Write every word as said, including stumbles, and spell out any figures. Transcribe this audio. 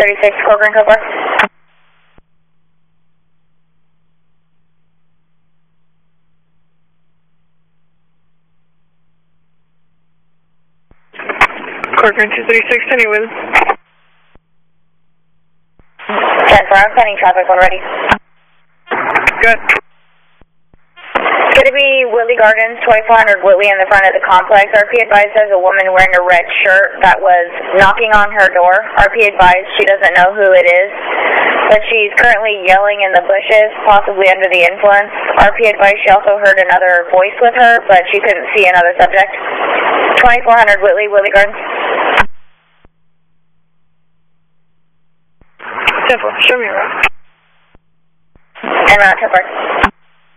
thirty-six, Corcoran, Copar. Corcoran two thirty-six, anyway. ten four, I'm sending traffic already. Good. It's going to be Whitley Gardens, twenty-four hundred Whitley in the front of the complex. R P advised there's a woman wearing a red shirt that was knocking on her door. R P advised she doesn't know who it is, but she's currently yelling in the bushes, possibly under the influence. R P advised she also heard another voice with her, but she couldn't see another subject. twenty-four hundred Whitley, Whitley Gardens. ten four, show me around. And route ten four.